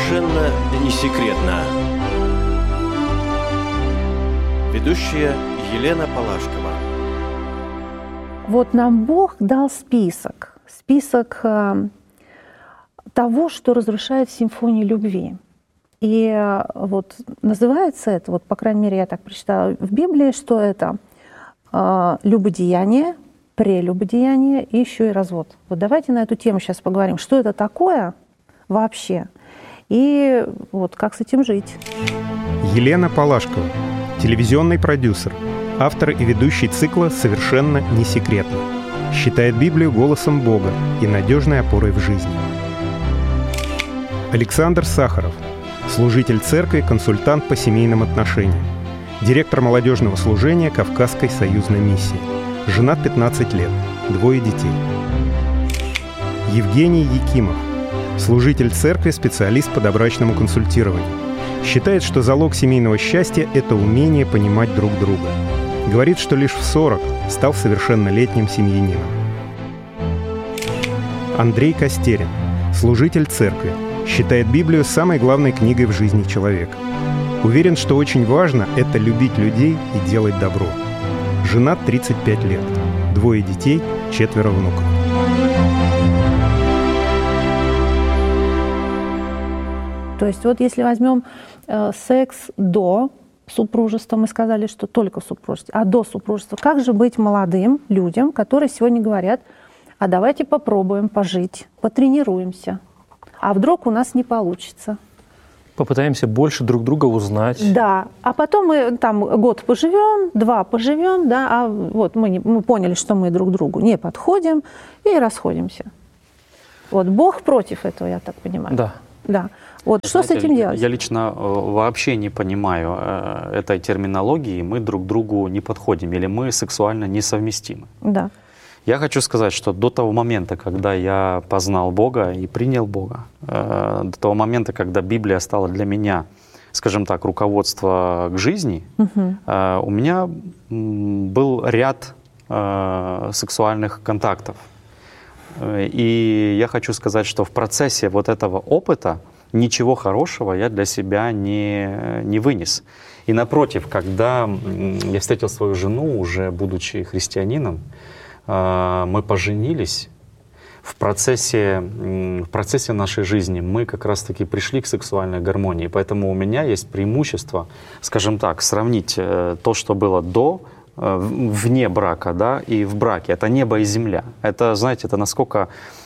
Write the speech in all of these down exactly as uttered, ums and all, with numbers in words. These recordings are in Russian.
Совершенно не секретно. Ведущая Елена Палашкова. Вот нам Бог дал список. Список э, того, что разрушает симфонию любви. И э, вот называется это, вот по крайней мере я так прочитала в Библии, что это э, любодеяние, прелюбодеяние и еще и развод. Вот давайте на эту тему сейчас поговорим. Что это такое вообще? И вот как с этим жить? Елена Палашкова, телевизионный продюсер, автор и ведущий цикла «Совершенно не секретно». Считает Библию голосом Бога и надежной опорой в жизни. Александр Сахаров, служитель церкви, консультант по семейным отношениям, директор молодежного служения Кавказской союзной миссии. Женат пятнадцать лет, двое детей. Евгений Якимов, служитель церкви, специалист по добрачному консультированию. Считает, что залог семейного счастья – это умение понимать друг друга. Говорит, что лишь в сорок стал совершеннолетним семьянином. Андрей Костерин, служитель церкви, считает Библию самой главной книгой в жизни человека. Уверен, что очень важно – это любить людей и делать добро. Женат тридцать пять лет, двое детей, четверо внуков. То есть вот если возьмем э, секс до супружества, мы сказали, что только в супружестве, а до супружества, как же быть молодым людям, которые сегодня говорят, а давайте попробуем пожить, потренируемся, а вдруг у нас не получится. Попытаемся больше друг друга узнать. Да, а потом мы там год поживем, два поживем, да, а вот мы, не, мы поняли, что мы друг другу не подходим и расходимся. Вот Бог против этого, я так понимаю. Да. Да. Вот что Знаете, с этим делать? Я лично вообще не понимаю э, этой терминологии. Мы друг другу не подходим или мы сексуально несовместимы. Да. Я хочу сказать, что до того момента, когда я познал Бога и принял Бога, э, до того момента, когда Библия стала для меня, скажем так, руководство к жизни, угу. э, у меня был ряд э, сексуальных контактов. И я хочу сказать, что в процессе вот этого опыта ничего хорошего я для себя не, не вынес. И напротив, когда я встретил свою жену, уже будучи христианином, мы поженились, в процессе, в процессе нашей жизни мы как раз-таки пришли к сексуальной гармонии. Поэтому у меня есть преимущество, скажем так, сравнить то, что было до, вне брака, да, и в браке. Это небо и земля. Это, знаете, это насколько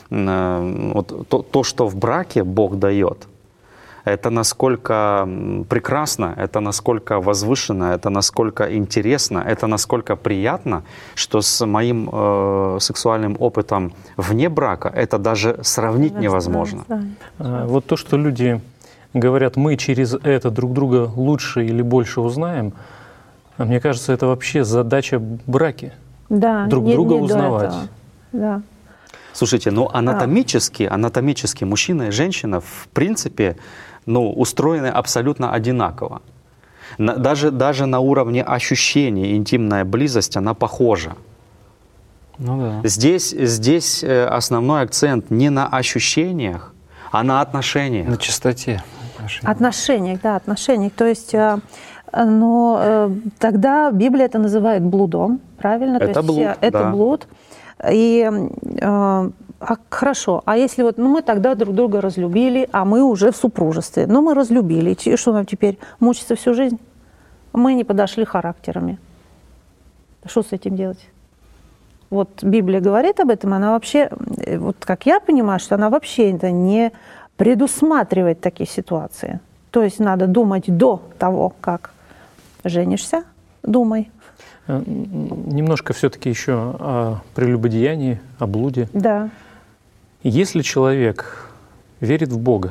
э, вот, то, то, что в браке Бог дает, это насколько прекрасно, это насколько возвышенно, это насколько интересно, это насколько приятно, что с моим э, сексуальным опытом вне брака это даже сравнить невозможно. Вот то, что люди говорят, мы через это друг друга лучше или больше узнаем, мне кажется, это вообще задача браки. Да, друг не, друга не узнавать. Да. Слушайте, ну анатомически, а. анатомически мужчина и женщина в принципе ну, устроены абсолютно одинаково. На, даже, даже на уровне ощущений интимная близость, она похожа. Ну, да. Здесь, здесь основной акцент не на ощущениях, а на отношениях. На чистоте. Отношениях, да, отношениях. То есть... Но э, тогда Библия это называет блудом, правильно? Это То есть, блуд, это да. блуд. И э, а, хорошо, а если вот ну, мы тогда друг друга разлюбили, а мы уже в супружестве, ну мы разлюбили, и что нам теперь, мучиться всю жизнь? Мы не подошли характерами. Что с этим делать? Вот Библия говорит об этом, она вообще, вот как я понимаю, что она вообще это не предусматривает такие ситуации. То есть надо думать до того, как женишься, думай. Немножко все-таки еще о прелюбодеянии, о блуде. Да. Если человек верит в Бога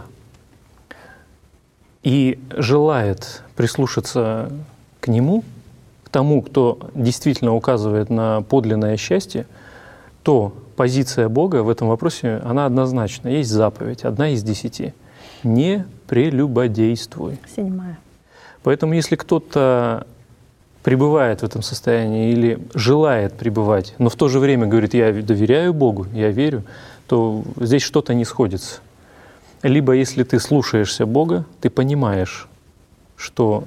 и желает прислушаться к Нему, к тому, кто действительно указывает на подлинное счастье, то позиция Бога в этом вопросе, она однозначна. Есть заповедь, одна из десяти. Не прелюбодействуй. Седьмая. Поэтому если кто-то пребывает в этом состоянии или желает пребывать, но в то же время говорит, я доверяю Богу, я верю, то здесь что-то не сходится. Либо если ты слушаешься Бога, ты понимаешь, что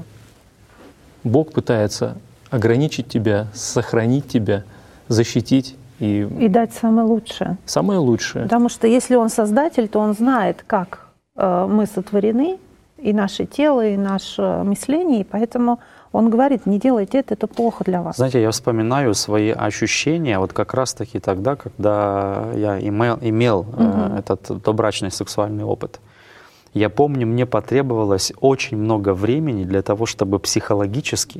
Бог пытается ограничить тебя, сохранить тебя, защитить и, И дать самое лучшее. самое лучшее. Потому что если Он Создатель, то Он знает, как э, мы сотворены, и наше тело, и наше мышление, и поэтому Он говорит, не делайте это, это плохо для вас. Знаете, я вспоминаю свои ощущения вот как раз-таки тогда, когда я имел, имел Угу. э, этот добрачный сексуальный опыт. Я помню, мне потребовалось очень много времени для того, чтобы психологически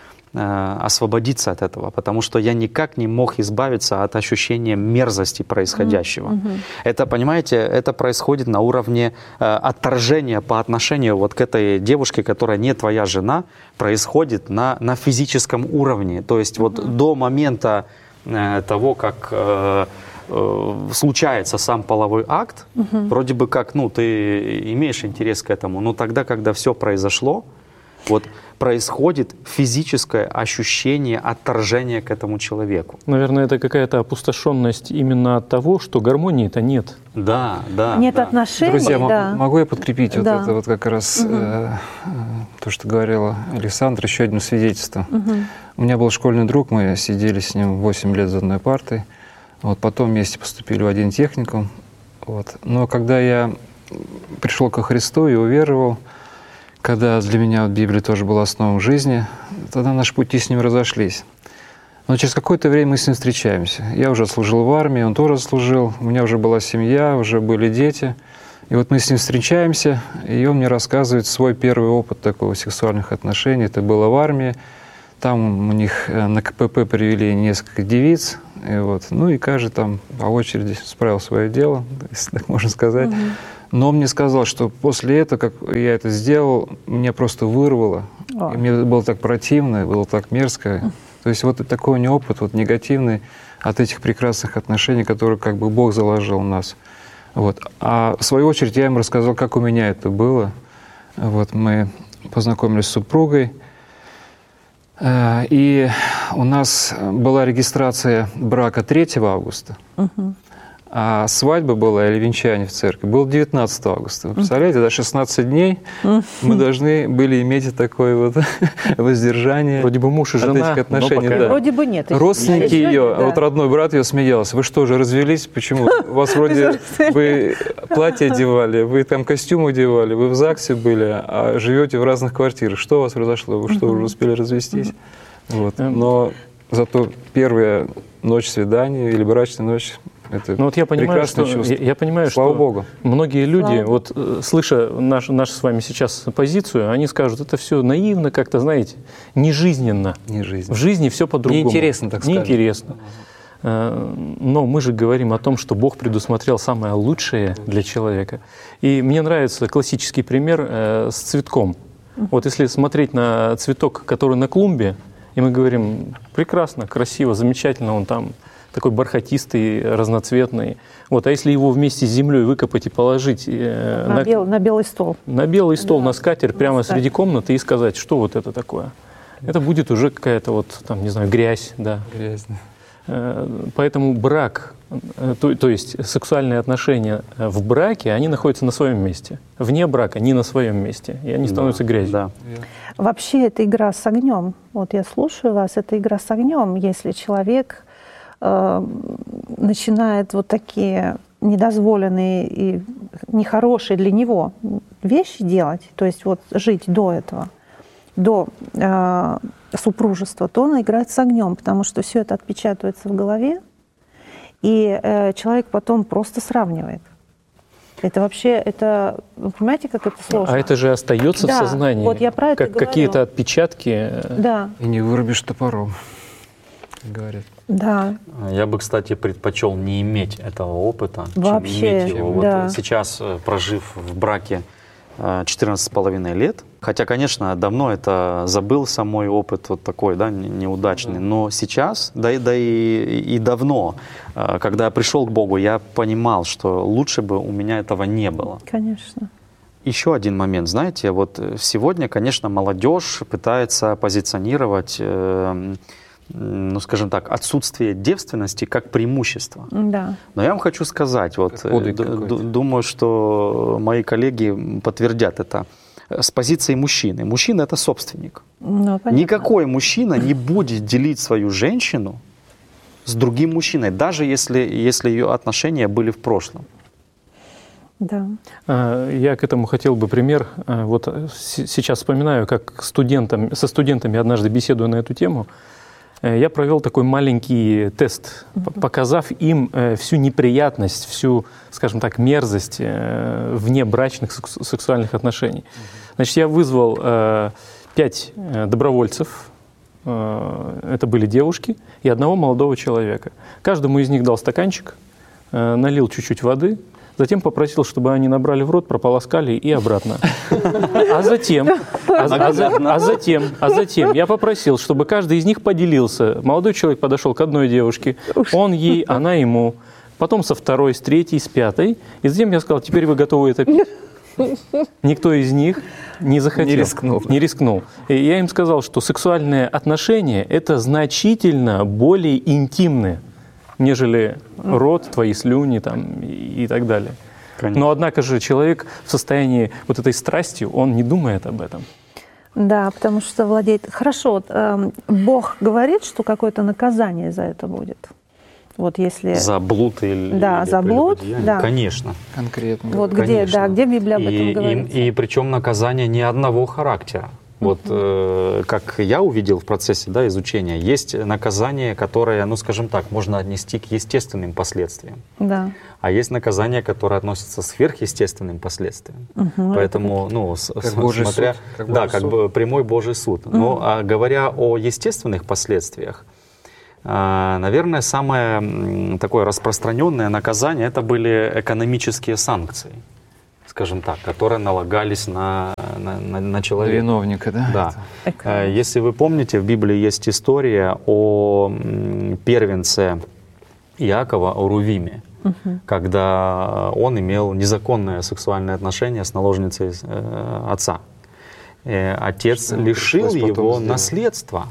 э, освободиться от этого, потому что я никак не мог избавиться от ощущения мерзости происходящего. Угу. Это, понимаете, это происходит на уровне э, отторжения по отношению вот к этой девушке, которая не твоя жена, происходит на, на физическом уровне. То есть вот Мгм. до момента э, того, как э, э, случается сам половой акт, Мгм. вроде бы как, ну, ты имеешь интерес к этому, но тогда, когда все произошло, вот происходит физическое ощущение отторжения к этому человеку. Наверное, это какая-то опустошенность именно от того, что гармонии-то нет. Да, да. Нет да. отношений, Друзья, м- да. могу я подкрепить Да. вот это вот как раз Мгм. э, э, то, что говорила Александра, еще одним свидетельством. Мгм. У меня был школьный друг, мы сидели с ним восемь лет за одной партой. Вот потом вместе поступили в один техникум. Вот. Но когда я пришел ко Христу и уверовал, когда для меня вот Библия тоже была основой жизни, тогда наши пути с ним разошлись. Но через какое-то время мы с ним встречаемся. Я уже служил в армии, он тоже служил, у меня уже была семья, уже были дети. И вот мы с ним встречаемся, и он мне рассказывает свой первый опыт такого сексуальных отношений. Это было в армии. Там у них э, на ка пэ пэ привели несколько девиц. И вот, ну и каждый там по очереди справил свое дело, если так можно сказать. Мгм. Но он мне сказал, что после этого, как я это сделал, меня просто вырвало. О. И мне было так противно, было так мерзко. То есть вот такой у него опыт вот негативный от этих прекрасных отношений, которые как бы Бог заложил в нас. Вот. А в свою очередь я им рассказал, как у меня это было. Вот мы познакомились с супругой. Э, И у нас была регистрация брака третьего августа. Мгм. А свадьба была, или венчание в церкви, было девятнадцатого августа. Вы представляете, за шестнадцать дней мы должны были иметь такое вот воздержание Вроде бы муж и от жена, этих отношений. но пока- да. Вроде бы нет. Родственники Еще ее, нет, да. вот родной брат ее смеялся. Вы что же, развелись? Почему? У вас вроде вы платье одевали, вы там костюм одевали, вы в ЗАГСе были, а живете в разных квартирах. Что у вас произошло? Вы что, уже успели развестись? Вот. Но зато первая ночь свидания или брачная ночь — это Ну вот я понимаю, прекрасное что, чувство. я, я понимаю, Слава что Богу. многие люди, Слава вот э, слыша наш, нашу с вами сейчас позицию, они скажут, это все наивно, как-то, знаете, нежизненно. Не жизнь. В жизни все по-другому. Неинтересно, так скажем. Неинтересно. Э, Но мы же говорим о том, что Бог предусмотрел самое лучшее для человека. И мне нравится классический пример э, с цветком. Вот если смотреть на цветок, который на клумбе, и мы говорим, прекрасно, красиво, замечательно, он там такой бархатистый, разноцветный. Вот, а если его вместе с землей выкопать и положить э, На, бел- на белый стол. на белый стол, Да, на скатерть, прямо скатерть. среди комнаты и сказать, что вот это такое? Это будет уже какая-то вот, там, не знаю, грязь, да. Грязно. Э, Поэтому брак, э, то, то есть сексуальные отношения э, в браке, они находятся на своем месте. Вне брака не на своем месте, и они становятся грязью. Да. Вообще это игра с огнем. Вот я слушаю вас, это игра с огнем. Если человек э, начинает вот такие недозволенные и нехорошие для него вещи делать, то есть вот жить до этого, до э, супружества, то он играет с огнем, потому что все это отпечатывается в голове, и э, человек потом просто сравнивает. Это вообще, это, вы понимаете, как это сложно? А это же остается Да, в сознании. вот я про это как говорю. какие-то отпечатки. э, Да, И не вырубишь топором, как говорят. да. Я бы, кстати, предпочел не иметь этого опыта, Вообще, чем иметь его. да. Вот сейчас, э, прожив в браке э, четырнадцать с половиной лет, хотя, конечно, давно это забыл сам мой опыт вот такой, да, не- неудачный, но сейчас, да и, да и, и давно, э, когда я пришел к Богу, я понимал, что лучше бы у меня этого не было. Конечно. Еще один момент, знаете, вот сегодня, конечно, молодежь пытается позиционировать э, ну, скажем так, отсутствие девственности как преимущество. Да. Но я вам хочу сказать, вот, д- д- думаю, что мои коллеги подтвердят это, с позиции мужчины. Мужчина – это собственник. Ну, понятно. Никакой мужчина не будет делить свою женщину с другим мужчиной, даже если, если ее отношения были в прошлом. Да. Я к этому хотел бы пример. Вот сейчас вспоминаю, как студентам, со студентами однажды беседуя на эту тему, я провел такой маленький тест, mm-hmm. показав им всю неприятность, всю, скажем так, мерзость внебрачных сексуальных отношений. Mm-hmm. Значит, я вызвал пять добровольцев, это были девушки, и одного молодого человека. Каждому из них дал стаканчик, налил чуть-чуть воды, затем попросил, чтобы они набрали в рот, прополоскали и обратно. А затем, а, а, а, затем, а затем я попросил, чтобы каждый из них поделился. Молодой человек подошел к одной девушке, он ей, она ему. Потом со второй, с третьей, с пятой. И затем я сказал, теперь вы готовы это пить? Никто из них не захотел. Не рискнул. Не рискнул. И я им сказал, что сексуальные отношения – это значительно более интимные, нежели рот, твои слюни там, и так далее. Конечно. Но, однако же, человек в состоянии вот этой страсти, он не думает об этом. Да, потому что владеет... Хорошо, вот, э, Бог говорит, что какое-то наказание за это будет. Вот если... За блуд или... Да, или за блуд, да. Конечно. Конкретно. Вот Конечно. где, да, где Библия об этом и, говорит. И, и причем наказание не одного характера. Вот э, как я увидел в процессе, да, изучения, есть наказание, которое, ну, скажем так, можно отнести к естественным последствиям. Да. А есть наказание, которое относится к сверхъестественным последствиям. Угу, Поэтому, ну, с, как с, Божий смотря, суд, как да, Божий как суд. бы прямой Божий суд. Угу. Но а, говоря о естественных последствиях, а, наверное, самое м, такое распространенное наказание — это были экономические санкции, скажем так, которые налагались на, на, на, на человека. Виновника, да? Да. Это... Если вы помните, в Библии есть история о м, первенце Иакова, о Рувиме, угу. когда он имел незаконное сексуальное отношение с наложницей э, отца. И отец Что лишил его сделал? наследства.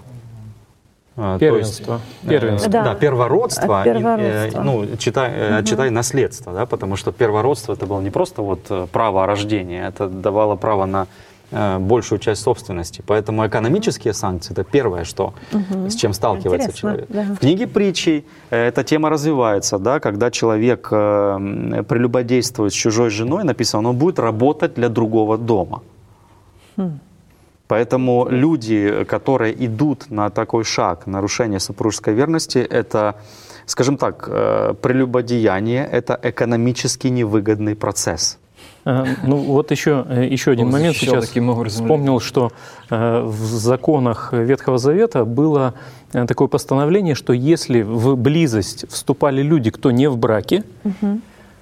Первенство. То есть, Первенство. Да, да, первородство, первородство. И, ну, читай, угу. читай наследство, да, потому что первородство это было не просто вот право о рождении, это давало право на э, большую часть собственности. Поэтому экономические санкции это первое, что, угу. с чем сталкивается Интересно, человек. Да. В книге притчей э, эта тема развивается, да, когда человек э, прелюбодействует с чужой женой, написано, он будет работать для другого дома. Хм. Поэтому люди, которые идут на такой шаг, нарушение супружеской верности, это, скажем так, прелюбодеяние, это экономически невыгодный процесс. Ну вот еще, еще один Он момент сейчас вспомнил, что в законах Ветхого Завета было такое постановление, что если в близость вступали люди, кто не в браке, угу.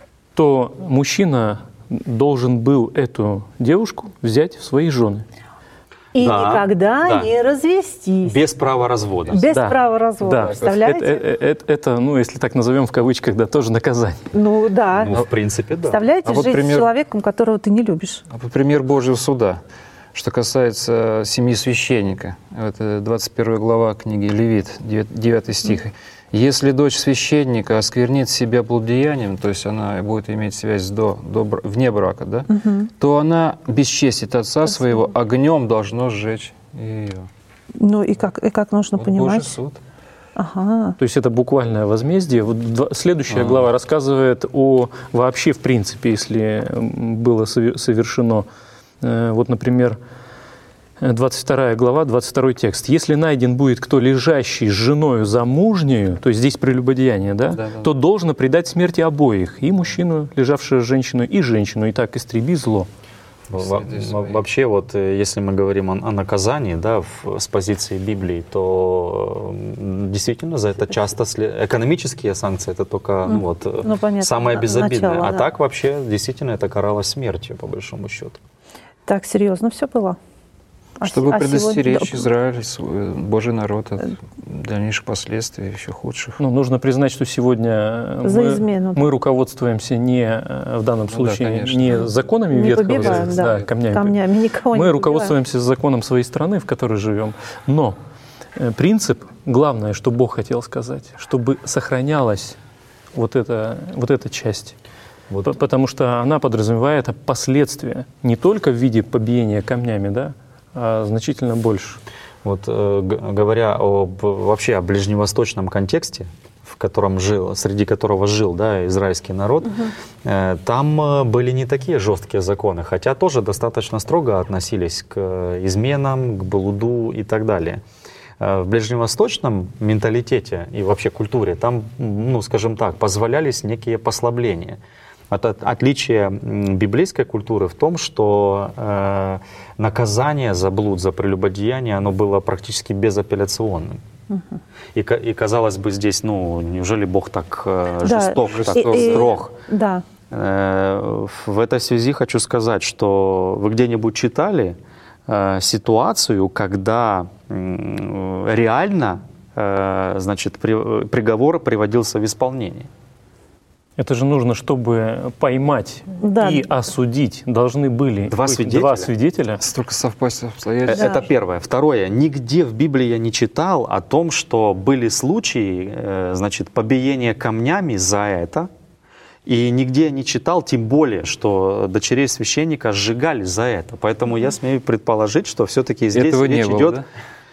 то мужчина должен был эту девушку взять в свои жены. И да, никогда да. не развестись. Без права развода. Без да, права развода, да. представляете? Это, это, это, ну, если так назовем в кавычках, да, тоже наказание. Ну да. Ну, в принципе, да. Представляете, а вот жить пример... с человеком, которого ты не любишь. А вот пример Божьего суда. Что касается семьи священника, это двадцать первая глава книги Левит, девятый стих. Если дочь священника осквернит себя блудодеянием, то есть она будет иметь связь до, до, вне брака, да, угу. то она бесчестит отца Спасибо. своего, огнем должно сжечь ее. Ну и как, и как нужно вот понимать? Божий суд. Ага. То есть это буквальное возмездие. Вот следующая а. глава рассказывает о вообще, в принципе, если было совершено, вот, например, двадцать вторая глава, двадцать второй текст. «Если найден будет кто лежащий с женою замужнею», то есть здесь прелюбодеяние, да, да, да, то должно предать смерти обоих, и мужчину, лежавшего с женщиной, и женщину, и так истреби зло. Во вообще, вот если мы говорим о, о наказании, да, в, с позиции Библии, то действительно за это часто след... экономические санкции это только ну, вот, ну, понятно, самое безобидное. Начало, а да. так вообще действительно это каралось смертью, по большому счету. Так серьезно все было? Чтобы а предостеречь сегодня... Израиль, Божий народ от дальнейших последствий, еще худших. Ну, нужно признать, что сегодня мы, мы руководствуемся не в данном случае ну, да, не законами не Ветхого побиваем, Завета, да, да, камнями. камнями никого мы не руководствуемся законом своей страны, в которой живем. Но принцип, главное, что Бог хотел сказать, чтобы сохранялась вот эта, вот эта часть. Вот. Потому что она подразумевает последствия не только в виде побиения камнями, да, а значительно больше. Вот э, говоря об, вообще о ближневосточном контексте, в котором жил, среди которого жил, да, израильский народ, угу. э, там были не такие жесткие законы, хотя тоже достаточно строго относились к изменам, к блуду и так далее. В ближневосточном менталитете и вообще культуре там, ну, скажем так, позволялись некие послабления. От, от, отличие библейской культуры в том, что э, наказание за блуд, за прелюбодеяние, оно было практически безапелляционным. Угу. И, и казалось бы, здесь, ну, неужели Бог так э, да. жесток, так и, строг? И, да. Э, в этой связи хочу сказать, что вы где-нибудь читали э, ситуацию, когда э, реально э, значит, при, приговор приводился в исполнение? Это же нужно, чтобы поймать да. и осудить, должны были два быть свидетеля. два свидетеля. Столько совпасть обстоятельств. Да. Это первое. Второе. Нигде в Библии я не читал о том, что были случаи, значит, побиения камнями за это. И нигде я не читал, тем более, что дочерей священника сжигали за это. Поэтому я смею предположить, что все-таки здесь Этого речь не было, идет... Да?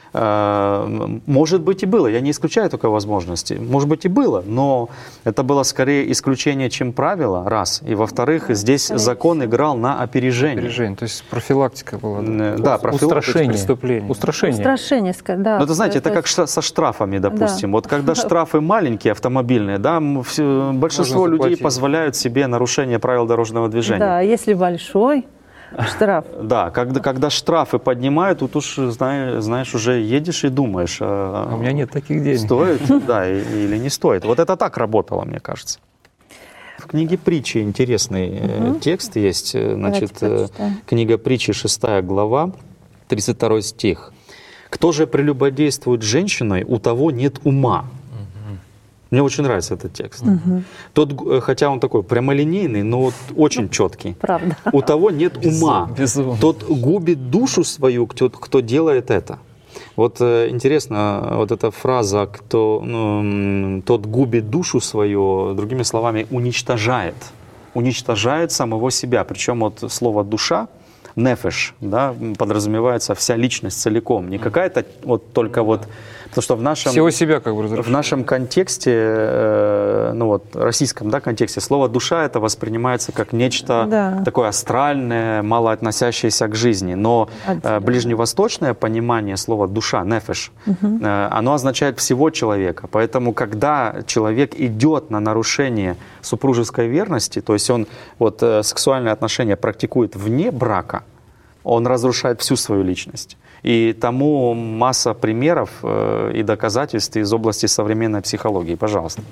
Может быть и было, я не исключаю такой возможности. Может быть и было, но это было скорее исключение, чем правило, раз. И во-вторых, здесь закон играл на опережение. Опережение, то есть профилактика была. Да, да профилактика преступления. Устрашение. Устрашение, да. Ну, это, знаете, это как со штрафами, допустим. Да. Вот когда штрафы маленькие, автомобильные, да, большинство людей позволяют себе нарушение правил дорожного движения. Да, если большой... Штраф. Да, когда, когда штрафы поднимают, тут уж, знаешь, знаешь, уже едешь и думаешь. А, а у меня нет таких денег. Стоит, да, или не стоит. Вот это так работало, мне кажется. В книге Притчи интересный угу. текст есть. Значит, книга Притчи, шестая глава, тридцать второй стих. «Кто же прелюбодействует с женщиной, у того нет ума». Мне очень нравится этот текст. Угу. Тот, хотя он такой прямолинейный, но вот очень четкий. Правда. У того нет ума. Безумно. Тот губит душу свою, кто, кто делает это. Вот интересно, вот эта фраза, кто, ну, тот губит душу свою, другими словами, уничтожает. Уничтожает самого себя. Причем вот слово «душа», нефеш, да, подразумевается вся личность целиком. Не какая-то вот только вот... Потому что в нашем, всего себя как бы разрушает. В нашем контексте, э, ну вот, российском, да, контексте, слово «душа» это воспринимается как нечто да. такое астральное, мало относящееся к жизни. Но э, ближневосточное понимание слова «душа», «нефеш», угу. э, оно означает всего человека. Поэтому, когда человек идет на нарушение супружеской верности, то есть он вот, э, сексуальные отношения практикует вне брака, он разрушает всю свою личность. И тому масса примеров э, и доказательств из области современной психологии. Пожалуйста.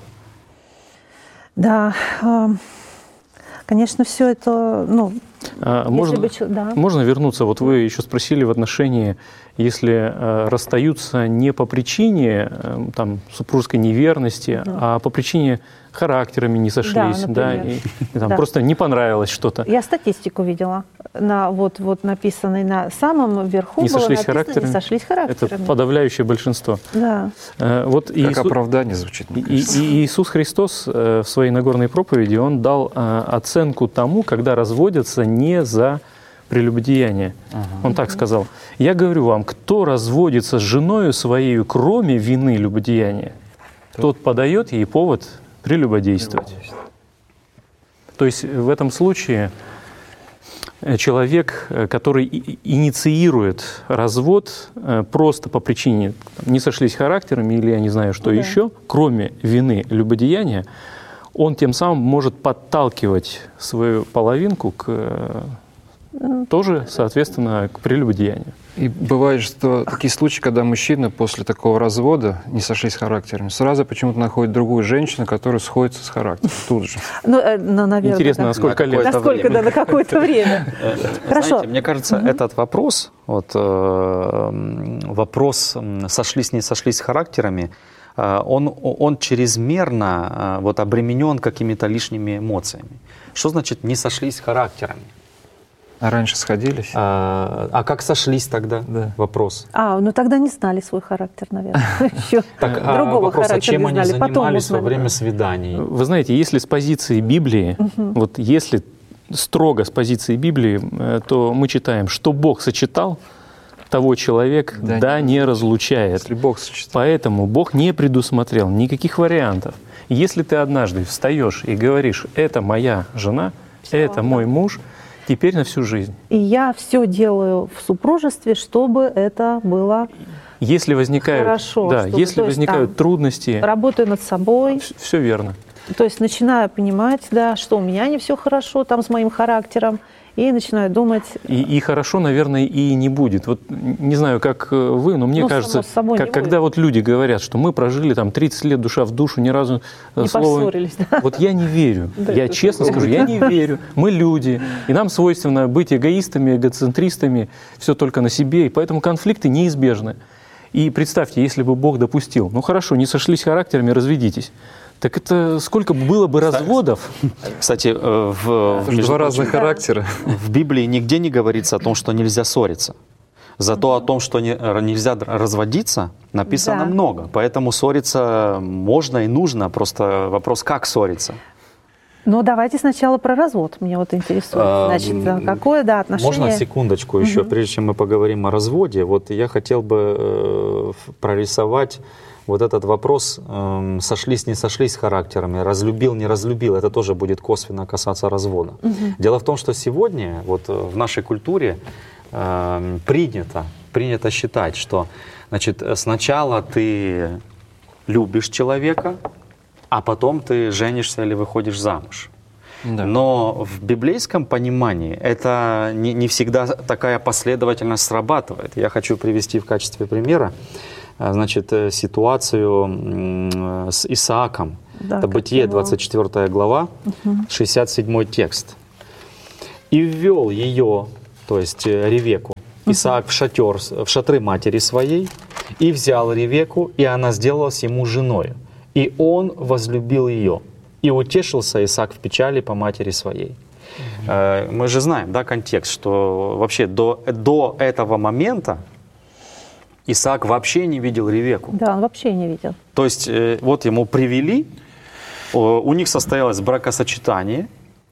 Да, э, конечно, все это... Ну, а, можно, бы, да. можно вернуться? Вот вы еще спросили в отношении, если э, расстаются не по причине э, там, супружеской неверности, угу. а по причине характерами не сошлись, да, да, и, и там да. просто не понравилось что-то. Я статистику видела, на, вот, вот написанной на самом верху, не было сошлись написано, характерами. Не сошлись характерами. Это подавляющее большинство. Да. Э, вот как Иисус, оправдание звучит. И, и Иисус Христос э, в своей Нагорной проповеди, Он дал э, оценку тому, когда разводятся не за прелюбодеяние. Ага. Он так сказал: «Я говорю вам, кто разводится с женою своей, кроме вины любодеяния, тот подает ей повод прелюбодействовать». То есть в этом случае человек, который инициирует развод просто по причине не сошлись характерами или я не знаю что да. еще, кроме вины любодеяния, он тем самым может подталкивать свою половинку к тоже, соответственно, к прелюбодеянию. И бывает, что такие случаи, когда мужчины после такого развода не сошлись с характерами, сразу почему-то находят другую женщину, которая сходится с характером тут же. Ну, ну наверное, интересно, на сколько лет? На сколько, да, на какое-то время. Хорошо. Мне кажется, этот вопрос, вот вопрос сошлись, не сошлись с характерами, он, он чрезмерно вот, обременен какими-то лишними эмоциями. Что значит не сошлись с характерами? А раньше сходились? А, а как сошлись тогда? Да. Вопрос. А, ну тогда не знали свой характер, наверное. Еще Так, а другого вопрос, а характера чем не они знали. Потом занимались во узнали. время свиданий? Вы знаете, если с позиции Библии, вот если строго с позиции Библии, э, то мы читаем, что Бог сочетал, того человек да, Да, не разлучает. Если Бог сочетал. Поэтому Бог не предусмотрел никаких вариантов. Если ты однажды встаешь и говоришь, это моя жена, это мой муж, теперь на всю жизнь. И я все делаю в супружестве, чтобы это было Если возникают, хорошо. да, чтобы, если то есть, возникают там, трудности, работаю над собой. все верно. То есть начинаю понимать, да, что у меня не все хорошо там с моим характером, и начинаю думать. И, и хорошо, наверное, и не будет. Вот не знаю, как вы, но мне Ну, кажется, само собой как, не когда будет. вот люди говорят, что мы прожили там тридцать лет душа в душу, ни разу Не слово... поссорились, да? Вот я не верю. Да, Я это честно такое. скажу, я не верю. Мы люди, и нам свойственно быть эгоистами, эгоцентристами, все только на себе, и поэтому конфликты неизбежны. И представьте, если бы Бог допустил, ну хорошо, не сошлись характерами, разведитесь. Так это сколько было бы разводов? Кстати, э, в, Это же между два прочим, разных характера. в Библии нигде не говорится о том, что нельзя ссориться. Зато о том, что не- нельзя разводиться, написано Да. много. Поэтому ссориться можно и нужно. Просто вопрос, как ссориться. Ну, давайте сначала про развод. Меня вот интересует. А, Значит, м, какое, да, отношение... Можно секундочку еще, прежде чем мы поговорим о разводе? Вот я хотел бы э, ф- прорисовать вот этот вопрос, эм, сошлись, не сошлись характерами, разлюбил, не разлюбил. Это тоже будет косвенно касаться развода. Дело в том, что сегодня вот э, в нашей культуре эм, принято, принято считать, что значит, сначала ты любишь человека, а потом ты женишься или выходишь замуж. Да. Но в библейском понимании это не, не всегда такая последовательность срабатывает. Я хочу привести в качестве примера а, значит, э, ситуацию м, с Исааком. Да, Это как Бытие, его- двадцать четвёртая глава, шестьдесят седьмой текст. «И ввел ее, то есть э, Ревеку, Исаак в шатер, в шатры матери своей, и взял Ревеку, и она сделалась ему женою. И он возлюбил ее. И утешился Исаак в печали по матери своей». Э, Мы же знаем, да, контекст, что вообще до, до этого момента Исаак вообще не видел Ревеку. Да, он вообще не видел. То есть э, вот ему привели, о, у них состоялось бракосочетание,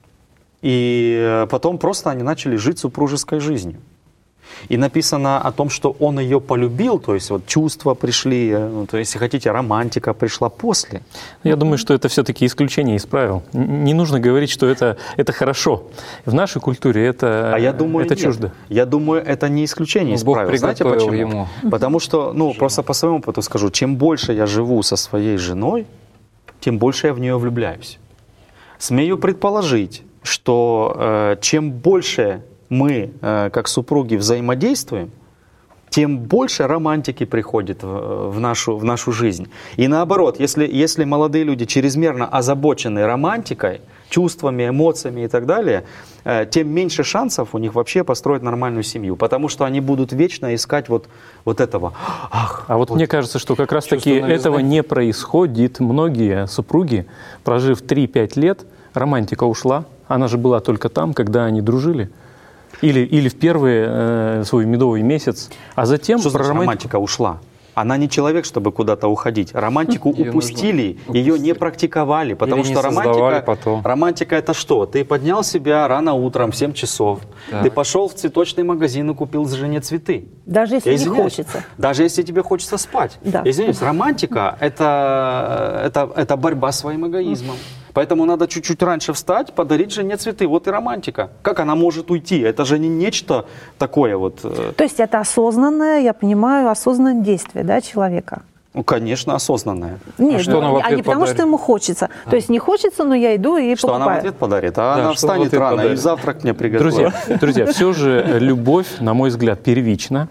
и э, потом просто они начали жить супружеской жизнью. И написано о том, что он ее полюбил, то есть вот чувства пришли, э, ну, то есть, если хотите, романтика пришла после. Я думаю, что это все-таки исключение из правил. Н- Не нужно говорить, что это, это хорошо. В нашей культуре это, А я думаю, это нет. чуждо. Я думаю, это не исключение из Бог правил. Знаете приготовил почему? ему. Потому что, ну, просто по своему опыту скажу, чем больше я живу со своей женой, тем больше я в нее влюбляюсь. Смею предположить, что э, чем больше мы, э, как супруги, взаимодействуем, тем больше романтики приходит в, в нашу, в нашу жизнь. И наоборот, если, если молодые люди чрезмерно озабочены романтикой, чувствами, эмоциями и так далее, э, тем меньше шансов у них вообще построить нормальную семью, потому что они будут вечно искать вот, вот этого. Ах, А вот, мне кажется, что как раз-таки чувство новизны. этого не происходит. Многие супруги, прожив три-пять лет, романтика ушла. Она же была только там, когда они дружили. Или, или в первый э, свой медовый месяц. А затем что про значит романтику- романтика ушла? Она не человек, чтобы куда-то уходить. Романтику Её упустили, нужно ее не практиковали, потому Или не что создавали романтика, потом. романтика это что? Ты поднял себя рано утром в семь часов, Так. ты пошел в цветочный магазин и купил жене цветы. Даже если Я не извиняюсь. хочется. Даже если тебе хочется спать. Да. Извиняюсь, романтика это, это, это борьба с своим эгоизмом. Поэтому надо чуть-чуть раньше встать, подарить жене цветы. Вот и романтика. Как она может уйти? Это же не нечто такое вот. э, То есть это осознанное, я понимаю, осознанное действие, да, человека. Ну, конечно, осознанное. Нет, что она в а ответ не потому, подарит? что ему хочется. То есть не хочется, но я иду и Что она в покупаю. ответ подарит? А Да, она что в встанет ответ рано и подарит? завтрак мне приготовит. Друзья, друзья, все же любовь, на мой взгляд, первична.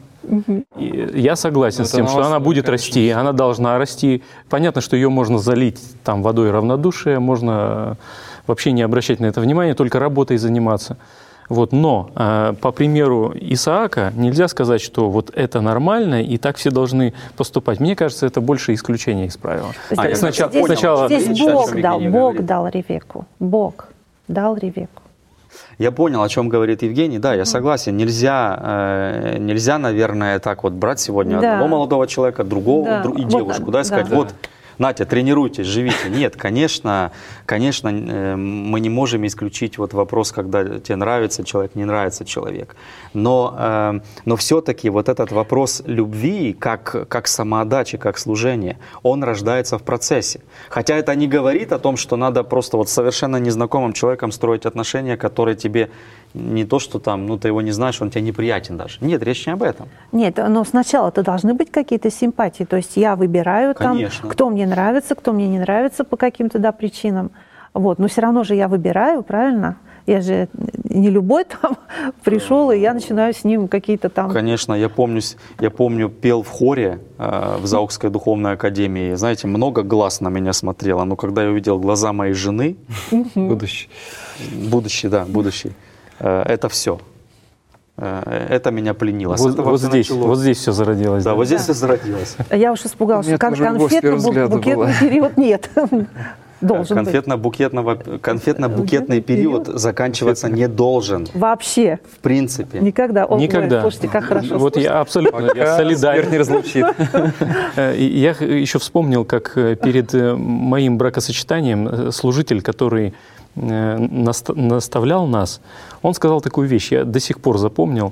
И я согласен Это с тем, на что вас, она будет конечно, расти, она должна расти. Понятно, что ее можно залить там водой равнодушия, можно вообще не обращать на это внимания, только работой заниматься. Вот. Но э, по примеру Исаака нельзя сказать, что вот это нормально и так все должны поступать. Мне кажется, это больше исключение из правила. То есть А, это- я сначала- здесь, сначала- здесь Видишь, о Бог чем дал, Евгения Бог говорит? дал Ревеку. Бог дал Ревеку. Я понял, о чем говорит Евгений. Да, я согласен. Нельзя, э, нельзя, наверное, так вот брать сегодня да. одного молодого человека, другого да. друг, и вот, девушку, да, и сказать, да. вот, Натя, тренируйтесь, живите. Нет, конечно, конечно, э, мы не можем исключить вот вопрос, когда тебе нравится человек, не нравится человек. Но, э, но все-таки вот этот вопрос любви, как, как самоотдачи, как служения, он рождается в процессе. Хотя это не говорит о том, что надо просто вот с совершенно незнакомым человеком строить отношения, которые тебе не то, что там, ну ты его не знаешь, он тебе неприятен даже. Нет, речь не об этом. Нет, но сначала-то должны быть какие-то симпатии. То есть я выбираю там, кто мне нравится, кто мне не нравится по каким-то да, причинам. Вот. Но все равно же я выбираю, правильно? Я же не любой там пришел, и я начинаю с ним какие-то там... Конечно, я помню, я помню пел в хоре э, в Заокской духовной академии. Знаете, много глаз на меня смотрело, но когда я увидел глаза моей жены... Будущий. Будущий, да, будущий. Э, это все. Э, это меня пленило. Вот, вот, здесь, вот здесь все зародилось. Да, да? вот здесь Да. все зародилось. Я уж испугалась, что конфетно-букетный период нет. Должен Конфетно-букетного, конфетно-букетный период заканчиваться не должен. Вообще. В принципе. Никогда. О, Никогда. Ой, слушайте, как хорошо. Вот я абсолютно я солидарен. не разлучит. Я еще вспомнил, как перед моим бракосочетанием служитель, который наставлял нас, он сказал такую вещь, я до сих пор запомнил.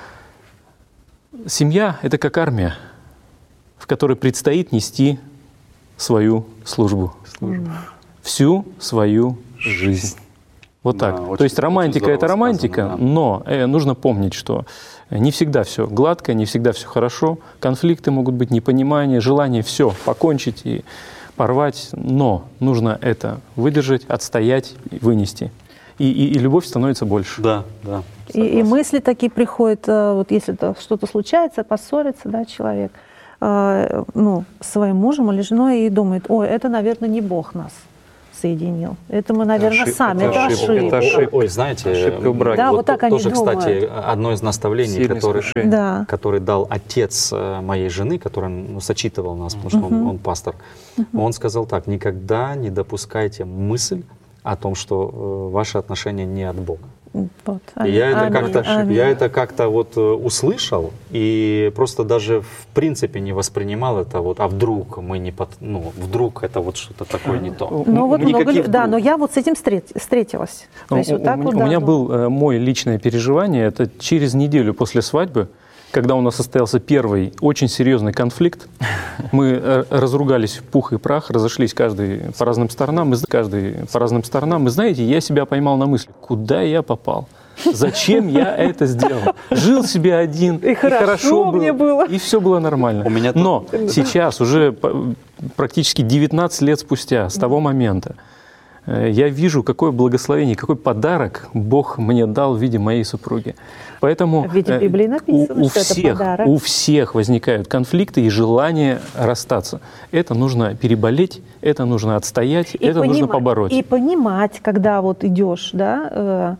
Семья — это как армия, в которой предстоит нести свою службу. службу. Всю свою жизнь. Вот Да, так. очень, То есть романтика — это романтика, сказано, да. но э, нужно помнить, что не всегда все гладко, не всегда все хорошо. Конфликты могут быть, непонимание, желание все покончить и порвать. Но нужно это выдержать, отстоять, вынести. И, и, и любовь становится больше. Да, да. И, и мысли такие приходят, вот если что-то случается, поссорится, да, человек, э, ну, с своим мужем или женой и думает, ой, это, наверное, не Бог нас соединил. Это мы, наверное, ошибка, сами. это Это ошибка, ошибка. это ошибка. Ой, знаете, Ошибка в браке. Да, вот, вот так то- они тоже, думают. кстати, одно из наставлений, Сильное которое, искушение. Да. который дал отец э, моей жены, который ну, сочитывал нас, потому что он, он пастор. Он сказал так: никогда не допускайте мысль о том, что э, ваши отношения не от Бога. Вот. И я это Аминь, как-то, аминь. я это как-то вот э, услышал и просто даже в принципе не воспринимал это вот, а вдруг мы не под, ну вдруг это вот что-то такое не то. Ну вот много Никаких лю- да, вдруг. но я вот с этим встреч- встретилась. То есть у, вот так у вот, меня- да, у меня ну. был э, мой личное переживание, это через неделю после свадьбы, когда у нас состоялся первый очень серьезный конфликт. Мы э, разругались в пух и прах, разошлись каждый по разным сторонам, и, з- каждый по разным сторонам. И знаете, я себя поймал на мысли, куда я попал? Зачем я это сделал? Жил себе один, И хорошо мне было. и все было нормально. У меня тут- Но сейчас, уже по- практически девятнадцать лет спустя, с того момента, э, я вижу, какое благословение, какой подарок Бог мне дал в виде моей супруги. Поэтому В виде э, Библии написано, у, у что это всех, подарок. у всех возникают конфликты и желание расстаться. Это нужно переболеть, это нужно отстоять, И это нужно понима- побороть. И понимать, когда вот идешь, да, э,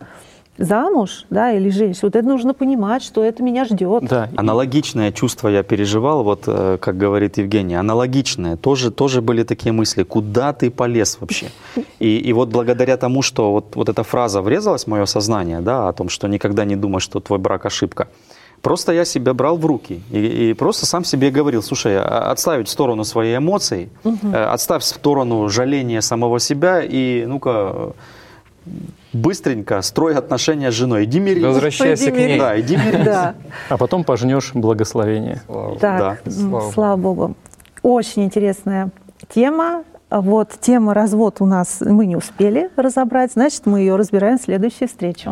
замуж, да, или женщина, вот это нужно понимать, что это меня ждет. Да. Аналогичное чувство я переживал, вот э, как говорит Евгений, аналогичное. Тоже, тоже были такие мысли, куда ты полез вообще? И, и вот благодаря тому, что вот, вот эта фраза врезалась в мое сознание, да, о том, что никогда не думай, что твой брак ошибка, просто я себя брал в руки и, и просто сам себе говорил: слушай, а- отставить в сторону свои эмоции, э, отставь в сторону жаления самого себя и ну-ка быстренько строй отношения с женой, иди мирись. Возвращайся к ней. Да, иди мирись. Да. А потом пожнешь благословение. Слава. Так, Да. м, Слава слава Богу. Очень интересная тема. Вот тема развод у нас мы не успели разобрать, значит, мы ее разбираем в следующую встречу.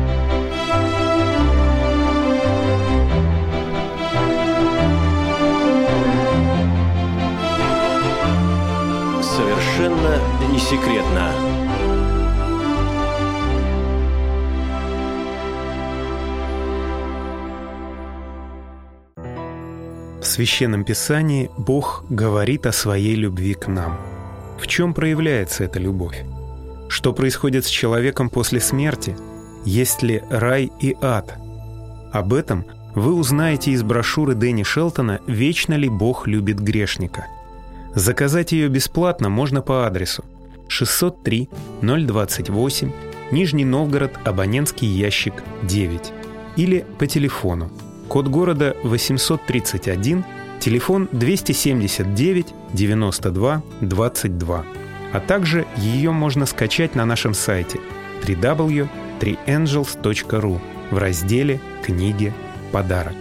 Совершенно не секретно. В Священном Писании Бог говорит о своей любви к нам. В чем проявляется эта любовь? Что происходит с человеком после смерти? Есть ли рай и ад? Об этом вы узнаете из брошюры Дэнни Шелтона «Вечно ли Бог любит грешника?». Заказать ее бесплатно можно по адресу шестьсот три ноль двадцать восемь Нижний Новгород, абонентский ящик девять. Или по телефону. Код города восемьсот тридцать один, телефон двести семьдесят девять девяносто два двадцать два. А также ее можно скачать на нашем сайте дабл ю дабл ю дабл ю точка три энджелс точка ру в разделе «Книги. Подарок».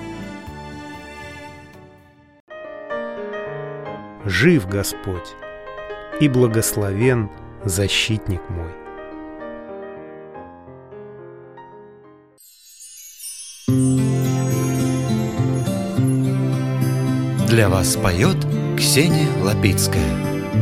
Жив Господь и благословен защитник мой. Для вас поет Ксения Лапицкая.